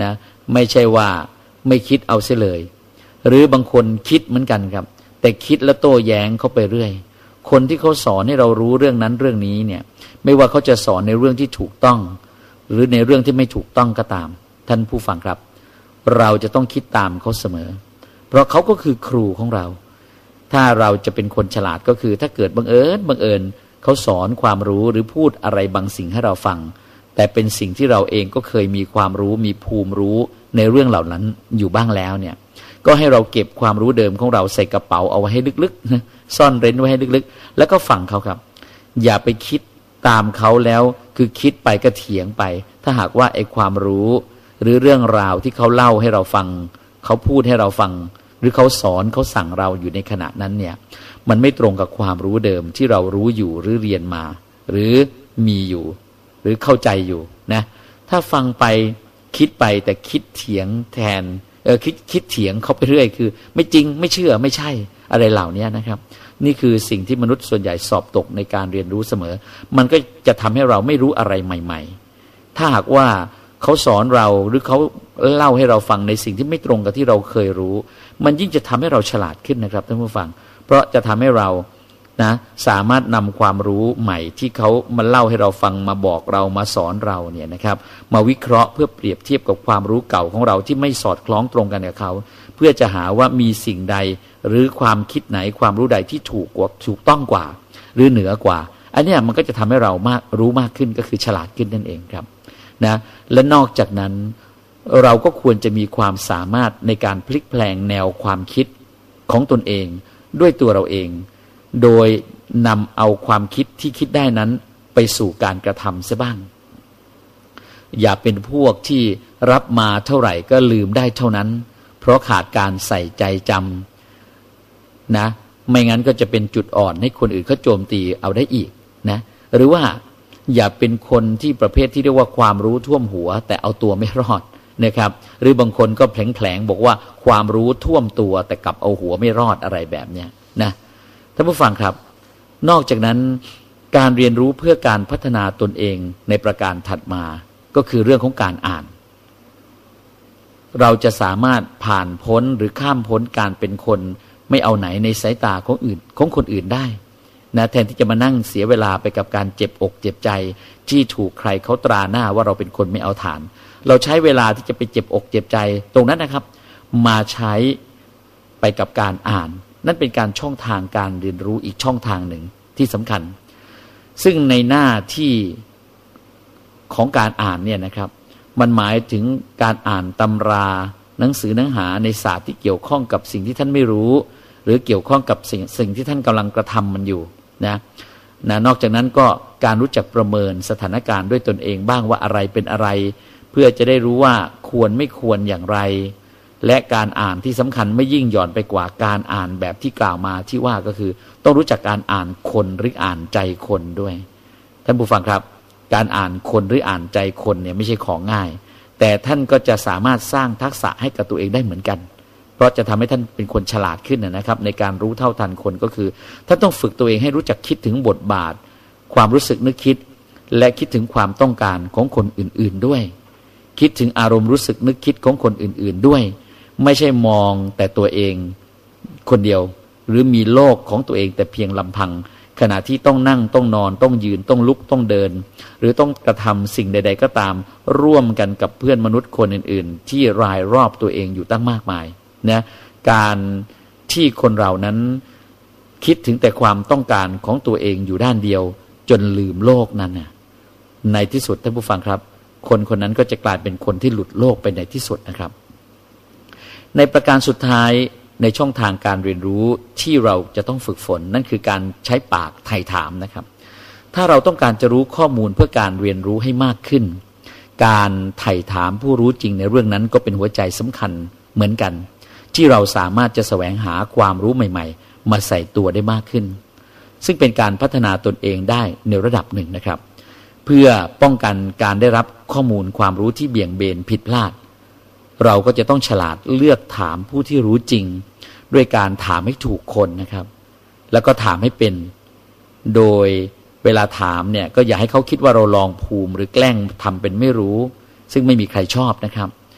นะไม่ใช่ว่าไม่คิดเอาเสียเลยหรือบางคนคิดเหมือนกันครับแต่คิดแล้วโต้แย้งเข้าไปเรื่อยคนที่เขาสอนให้เรารู้เรื่องนั้นเรื่องนี้เนี่ยไม่ว่าเขาจะสอนในเรื่องที่ถูกต้องหรือในเรื่องที่ไม่ถูกต้องก็ตามท่านผู้ฟังครับเราจะต้องคิดตามเขาเสมอเพราะเขาก็คือครูของเราถ้าเราจะเป็นคนฉลาดก็คือถ้าเกิดบังเอิญเขาสอนความรู้หรือพูดอะไรบางสิ่งให้เราฟังแต่เป็นสิ่งที่เราเองก็เคยมีความรู้มีภูมิรู้ในเรื่องเหล่านั้นอยู่บ้างแล้วเนี่ยก็ให้เราเก็บความรู้เดิมของเราใส่กระเป๋าเอาไว้ให้ลึกๆนะซ่อนเร้นไว้ให้ลึกๆแล้วก็ฟังเขาครับอย่าไปคิดตามเขาแล้วคือคิดไปก็เถียงไปถ้าหากว่าไอ้ความรู้หรือเรื่องราวที่เขาเล่าให้เราฟังเขาพูดให้เราฟังหรือเขาสอนเขาสั่งเราอยู่ในขณะนั้นเนี่ยมันไม่ตรงกับความรู้เดิมที่เรารู้อยู่หรือเรียนมาหรือมีอยู่หรือเข้าใจอยู่นะถ้าฟังไปคิดไปแต่คิดเถียงแทนคิดเถียงเขาไปเรื่อยคือไม่จริงไม่เชื่อไม่ใช่อะไรเหล่านี้นะครับนี่คือสิ่งที่มนุษย์ส่วนใหญ่สอบตกในการเรียนรู้เสมอมันก็จะทำให้เราไม่รู้อะไรใหม่ๆถ้าหากว่าเขาสอนเราหรือเขาเล่าให้เราฟังในสิ่งที่ไม่ตรงกับที่เราเคยรู้มันยิ่งจะทำให้เราฉลาดขึ้นนะครับท่านผู้ฟังเพราะจะทำให้เรานะสามารถนำความรู้ใหม่ที่เขามาเล่าให้เราฟังมาบอกเรามาสอนเราเนี่ยนะครับมาวิเคราะห์เพื่อเปรียบเทียบกับความรู้เก่าของเราที่ไม่สอดคล้องตรงกันกับเขาเพื่อจะหาว่ามีสิ่งใดหรือความคิดไหนความรู้ใดที่ถูกต้องกว่าหรือเหนือกว่าอันนี้มันก็จะทำให้เรารู้มากขึ้นก็คือฉลาดขึ้นนั่นเองครับนะและนอกจากนั้นเราก็ควรจะมีความสามารถในการพลิกแปลงแนวความคิดของตนเองด้วยตัวเราเองโดยนำเอาความคิดที่คิดได้นั้นไปสู่การกระทำซะบ้างอย่าเป็นพวกที่รับมาเท่าไหร่ก็ลืมได้เท่านั้นเพราะขาดการใส่ใจจำนะไม่งั้นก็จะเป็นจุดอ่อนให้คนอื่นเขาโจมตีเอาได้อีกนะหรือว่าอย่าเป็นคนที่ประเภทที่เรียกว่าความรู้ท่วมหัวแต่เอาตัวไม่รอดนะครับหรือบางคนก็แผลงบอกว่าความรู้ท่วมตัวแต่กลับเอาหัวไม่รอดอะไรแบบเนี้ยนะท่านผู้ฟังครับนอกจากนั้นการเรียนรู้เพื่อการพัฒนาตนเองในประการถัดมาก็คือเรื่องของการอ่านเราจะสามารถผ่านพ้นหรือข้ามพ้นการเป็นคนไม่เอาไหนในสายตาของคนอื่นได้นะแทนที่จะมานั่งเสียเวลาไปกับการเจ็บอกเจ็บใจที่ถูกใครเขาตราหน้าว่าเราเป็นคนไม่เอาฐานเราใช้เวลาที่จะไปเจ็บอกเจ็บใจตรงนั้นนะครับมาใช้ไปกับการอ่านนั่นเป็นการช่องทางการเรียนรู้อีกช่องทางหนึ่งที่สำคัญซึ่งในหน้าที่ของการอ่านเนี่ยนะครับมันหมายถึงการอ่านตำราหนังสือเนื้อหาในศาสตร์ที่เกี่ยวข้องกับสิ่งที่ท่านไม่รู้หรือเกี่ยวข้องกับสิ่งที่ท่านกำลังกระทำมันอยู่นะนอกจากนั้นก็การรู้จักประเมินสถานการณ์ด้วยตนเองบ้างว่าอะไรเป็นอะไรเพื่อจะได้รู้ว่าควรไม่ควรอย่างไรและการอ่านที่สำคัญไม่ยิ่งหย่อนไปกว่าการอ่านแบบที่กล่าวมาที่ว่าก็คือต้องรู้จักการอ่านคนหรืออ่านใจคนด้วยท่านผู้ฟังครับการอ่านคนหรืออ่านใจคนเนี่ยไม่ใช่ของง่ายแต่ท่านก็จะสามารถสร้างทักษะให้กับตัวเองได้เหมือนกันเพราะจะทำให้ท่านเป็นคนฉลาดขึ้นนะครับในการรู้เท่าทันคนก็คือท่านต้องฝึกตัวเองให้รู้จักคิดถึงบทบาทความรู้สึกนึกคิดและคิดถึงความต้องการของคนอื่นๆด้วยคิดถึงอารมณ์รู้สึกนึกคิดของคนอื่นๆด้วยไม่ใช่มองแต่ตัวเองคนเดียวหรือมีโลกของตัวเองแต่เพียงลำพังขณะที่ต้องนั่งต้องนอนต้องยืนต้องลุกต้องเดินหรือต้องกระทำสิ่งใดๆก็ตามร่วมกันกับเพื่อนมนุษย์คนอื่นๆที่รายรอบตัวเองอยู่ตั้งมากมายนะการที่คนเรานั้นคิดถึงแต่ความต้องการของตัวเองอยู่ด้านเดียวจนลืมโลกนั้นน่ะในที่สุดท่านผู้ฟังครับคนคนนั้นก็จะกลายเป็นคนที่หลุดโลกไปในที่สุดนะครับในประการสุดท้ายในช่องทางการเรียนรู้ที่เราจะต้องฝึกฝนนั่นคือการใช้ปากไถ่ถามนะครับถ้าเราต้องการจะรู้ข้อมูลเพื่อการเรียนรู้ให้มากขึ้นการไถ่ถามผู้รู้จริงในเรื่องนั้นก็เป็นหัวใจสำคัญเหมือนกันที่เราสามารถจะแสวงหาความรู้ใหม่ๆมาใส่ตัวได้มากขึ้นซึ่งเป็นการพัฒนาตนเองได้ในระดับหนึ่งนะครับเพื่อป้องกันการได้รับข้อมูลความรู้ที่เบี่ยงเบนผิดพลาดเราก็จะต้องฉลาดเลือกถามผู้ที่รู้จริงด้วยการถามให้ถูกคนนะครับแล้วก็ถามให้เป็นโดยเวลาถามเนี่ยก็อย่าให้เขาคิดว่าเราลองภูมิหรือแกล้งทำเป็นไม่รู้ซึ่งไม่มีใครชอบนะครับ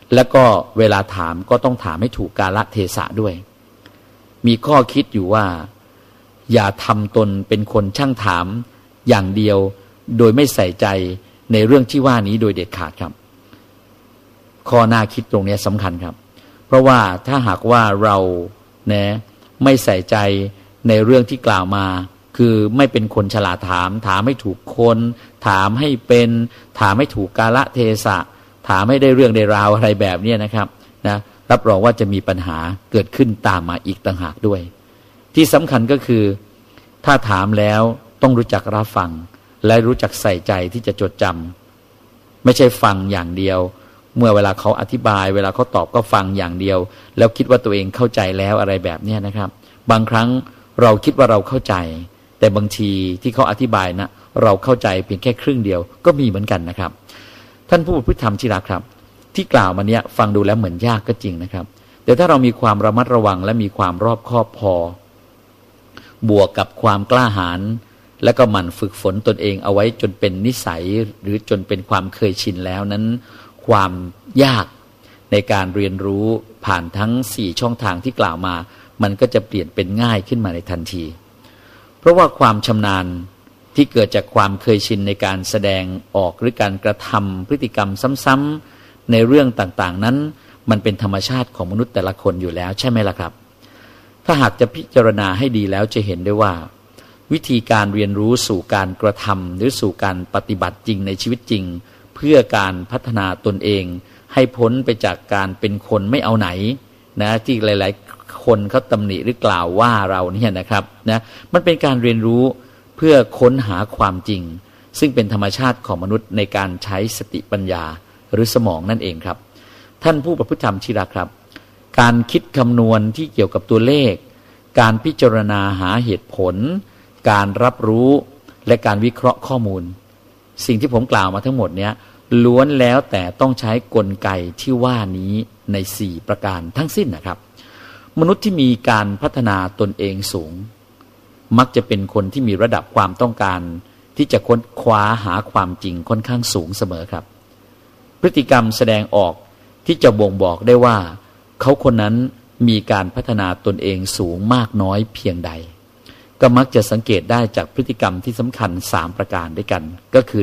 แล้วก็เวลาถามก็ต้องถามให้ถูกกาลเทศะด้วยมีข้อคิดอยู่ว่าอย่าทำตนเป็นคนช่างถามอย่างเดียวโดยไม่ใส่ใจในเรื่องที่ว่านี้โดยเด็ดขาดครับข้อหน้าคิดตรงนี้สำคัญครับเพราะว่าถ้าหากว่าเราไม่ใส่ใจในเรื่องที่กล่าวมาคือไม่เป็นคนฉลาดถามให้ถูกคนถามให้เป็นถามให้ถูกกาลเทศะถามให้ได้เรื่องได้ราวอะไรแบบนี้นะครับรับรองว่าจะมีปัญหาเกิดขึ้นตามมาอีกต่างหากด้วยที่สำคัญก็คือถ้าถามแล้วต้องรู้จักรับฟังและรู้จักใส่ใจที่จะจดจำไม่ใช่ฟังอย่างเดียวเมื่อเวลาเขาอธิบายเวลาเขาตอบก็ฟังอย่างเดียวแล้วคิดว่าตัวเองเข้าใจแล้วอะไรแบบนี้นะครับบางครั้งเราคิดว่าเราเข้าใจแต่บางทีที่เขาอธิบายนะเราเข้าใจเพียงแค่ครึ่งเดียวก็มีเหมือนกันนะครับท่านผู้พูดธรรมที่รักครับที่กล่าวมาเนี้ยฟังดูแล้วเหมือนยากก็จริงนะครับแต่ถ้าเรามีความระมัดระวังและมีความรอบคอบพอบวกกับความกล้าหาญและก็หมั่นฝึกฝนตนเองเอาไว้จนเป็นนิสัยหรือจนเป็นความเคยชินแล้วนั้นความยากในการเรียนรู้ผ่านทั้ง4ช่องทางที่กล่าวมามันก็จะเปลี่ยนเป็นง่ายขึ้นมาในทันทีเพราะว่าความชำนาญที่เกิดจากความเคยชินในการแสดงออกหรือการกระทำพฤติกรรมซ้ำๆในเรื่องต่างๆนั้นมันเป็นธรรมชาติของมนุษย์แต่ละคนอยู่แล้วใช่ไหมล่ะครับถ้าหากจะพิจารณาให้ดีแล้วจะเห็นได้ว่าวิธีการเรียนรู้สู่การกระทำหรือสู่การปฏิบัติจริงในชีวิตจริงเพื่อการพัฒนาตนเองให้พ้นไปจากการเป็นคนไม่เอาไหนที่หลายๆคนเขาตำหนิหรือกล่าวว่าเราเนี่ยนะครับมันเป็นการเรียนรู้เพื่อค้นหาความจริงซึ่งเป็นธรรมชาติของมนุษย์ในการใช้สติปัญญาหรือสมองนั่นเองครับท่านผู้ประพฤติธรรมที่รักครับการคิดคำนวณที่เกี่ยวกับตัวเลขการพิจารณาหาเหตุผลการรับรู้และการวิเคราะห์ข้อมูลสิ่งที่ผมกล่าวมาทั้งหมดเนี้ยล้วนแล้วแต่ต้องใช้กลไกที่ว่านี้ใน4ประการทั้งสิ้นนะครับมนุษย์ที่มีการพัฒนาตนเองสูงมักจะเป็นคนที่มีระดับความต้องการที่จะค้นคว้าหาความจริงค่อนข้างสูงเสมอครับพฤติกรรมแสดงออกที่จะบ่งบอกได้ว่าเขาคนนั้นมีการพัฒนาตนเองสูงมากน้อยเพียงใดก็มักจะสังเกตได้จากพฤติกรรมที่สำคัญ3ประการด้วยกันก็คือ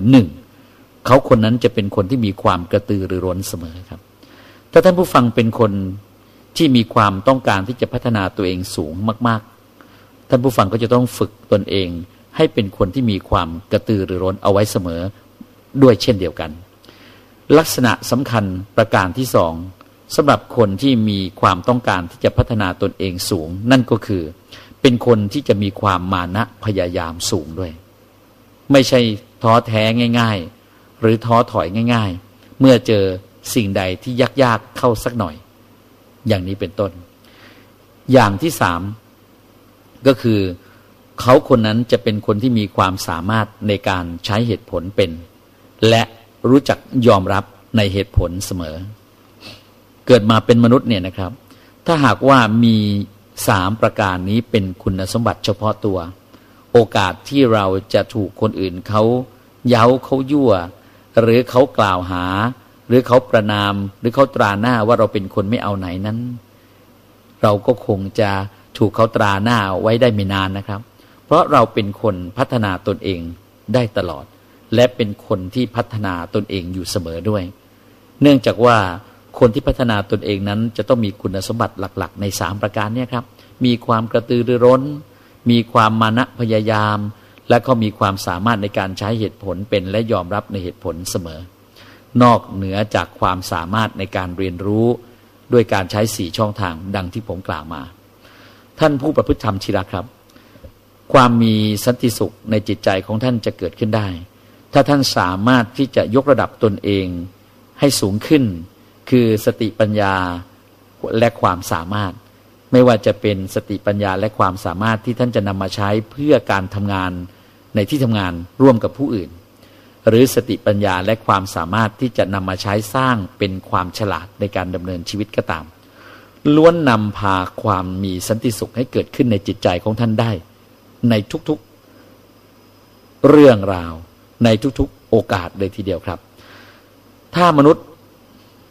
1. เขาคนนั้นจะเป็นคนที่มีความกระตือรือร้นเสมอครับถ้าท่านผู้ฟังเป็นคนที่มีความต้องการที่จะพัฒนาตัวเองสูงมากๆท่านผู้ฟังก็จะต้องฝึกตนเองให้เป็นคนที่มีความกระตือรือร้นเอาไว้เสมอด้วยเช่นเดียวกันลักษณะสำคัญประการที่2สำหรับคนที่มีความต้องการที่จะพัฒนาตนเองสูงนั่นก็คือเป็นคนที่จะมีความมานะพยายามสูงด้วยไม่ใช่ท้อแท้ง่ายๆหรือท้อถอยง่ายๆเมื่อเจอสิ่งใดที่ยากๆเข้าสักหน่อยอย่างนี้เป็นต้นอย่างที่3ก็คือเขาคนนั้นจะเป็นคนที่มีความสามารถในการใช้เหตุผลเป็นและรู้จักยอมรับในเหตุผลเสมอเกิดมาเป็นมนุษย์เนี่ยนะครับถ้าหากว่ามี3ประการนี้เป็นคุณสมบัติเฉพาะตัวโอกาสที่เราจะถูกคนอื่นเขาเย้าเขายั่วหรือเขากล่าวหาหรือเขาประณามหรือเขาตราหน้าว่าเราเป็นคนไม่เอาไหนนั้นเราก็คงจะถูกเขาตราหน้าไว้ได้ไม่นานนะครับเพราะเราเป็นคนพัฒนาตนเองได้ตลอดและเป็นคนที่พัฒนาตนเองอยู่เสมอด้วยเนื่องจากว่าคนที่พัฒนาตนเองนั้นจะต้องมีคุณสมบัติหลักๆใน3ประการนี้ครับมีความกระตือรือร้นมีความมานะพยายามและก็มีความสามารถในการใช้เหตุผลเป็นและยอมรับในเหตุผลเสมอนอกเหนือจากความสามารถในการเรียนรู้ด้วยการใช้4ช่องทางดังที่ผมกล่าวมาท่านผู้ประพฤติธรรมที่รักครับความมีสันติสุขในจิตใจของท่านจะเกิดขึ้นได้ถ้าท่านสามารถที่จะยกระดับตนเองให้สูงขึ้นคือสติปัญญาและความสามารถไม่ว่าจะเป็นสติปัญญาและความสามารถที่ท่านจะนำมาใช้เพื่อการทำงานในที่ทำงานร่วมกับผู้อื่นหรือสติปัญญาและความสามารถที่จะนำมาใช้สร้างเป็นความฉลาดในการดำเนินชีวิตก็ตามล้วนนำพาความมีสันติสุขให้เกิดขึ้นในจิตใจของท่านได้ในทุกๆเรื่องราวในทุกๆโอกาสเลยทีเดียวครับถ้ามนุษย์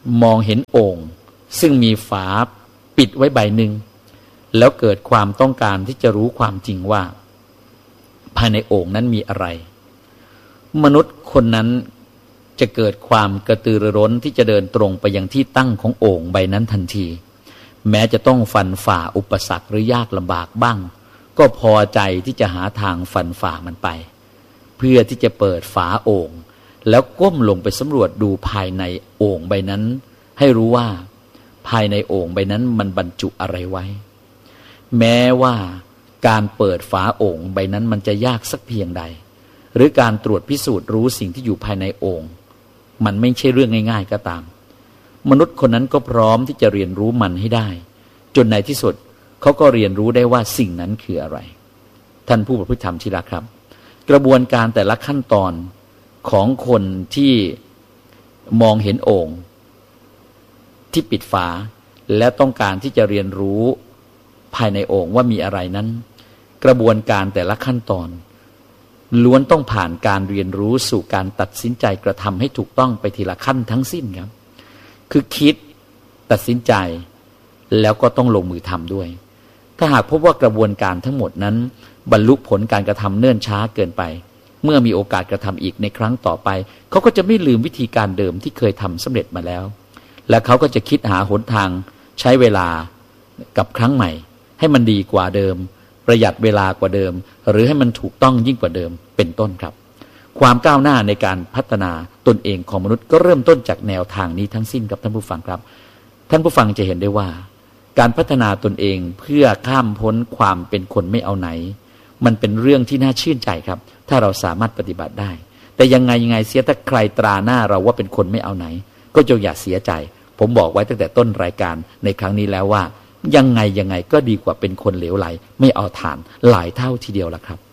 มองเห็นโอ่งซึ่งมีฝาปิดไว้ใบหนึ่งแล้วเกิดความต้องการที่จะรู้ความจริงว่าภายในโอ่งนั้นมีอะไรมนุษย์คนนั้นจะเกิดความกระตือรือร้นที่จะเดินตรงไปยังที่ตั้งของโอ่งใบนั้นทันทีแม้จะต้องฟันฝ่าอุปสรรคหรือยากลำบากบ้างก็พอใจที่จะหาทางฟันฝ่ามันไปเพื่อที่จะเปิดฝาโอ่งแล้วก้มลงไปสำรวจดูภายในโอ่งใบนั้นให้รู้ว่าภายในโอ่งใบนั้นมันบรรจุอะไรไว้แม้ว่าการเปิดฝาโอ่งใบนั้นมันจะยากสักเพียงใดหรือการตรวจพิสูจน์รู้สิ่งที่อยู่ภายในโอ่งมันไม่ใช่เรื่องง่ายๆก็ตามมนุษย์คนนั้นก็พร้อมที่จะเรียนรู้มันให้ได้จนในที่สุดเขาก็เรียนรู้ได้ว่าสิ่งนั้นคืออะไรท่านผู้ประพฤติธรรมที่รักครับกระบวนการแต่ละขั้นตอนของคนที่มองเห็นโอ่งที่ปิดฝาและต้องการที่จะเรียนรู้ภายในโอ่งว่ามีอะไรนั้นกระบวนการแต่ละขั้นตอนล้วนต้องผ่านการเรียนรู้สู่การตัดสินใจกระทำให้ถูกต้องไปทีละขั้นทั้งสิ้นครับคือคิดตัดสินใจแล้วก็ต้องลงมือทำด้วยถ้าหากพบว่ากระบวนการทั้งหมดนั้นบรรลุผลการกระทำเนิ่นช้าเกินไปเมื่อมีโอกาสกระทำอีกในครั้งต่อไปเขาก็จะไม่ลืมวิธีการเดิมที่เคยทำสำเร็จมาแล้วและเขาก็จะคิดหาหนทางใช้เวลากับครั้งใหม่ให้มันดีกว่าเดิมประหยัดเวลากว่าเดิมหรือให้มันถูกต้องยิ่งกว่าเดิมเป็นต้นครับความก้าวหน้าในการพัฒนาตนเองของมนุษย์ก็เริ่มต้นจากแนวทางนี้ทั้งสิ้นครับท่านผู้ฟังครับท่านผู้ฟังจะเห็นได้ว่าการพัฒนาตนเองเพื่อข้ามพ้นความเป็นคนไม่เอาไหนมันเป็นเรื่องที่น่าชื่นใจครับถ้าเราสามารถปฏิบัติได้แต่ยังไงเสียถ้าใครตราหน้าเราว่าเป็นคนไม่เอาไหนก็จงอย่าเสียใจผมบอกไว้ตั้งแต่ต้นรายการในครั้งนี้แล้วว่ายังไงก็ดีกว่าเป็นคนเหลวไหลไม่เอาฐานหลายเท่าทีเดียวละครับ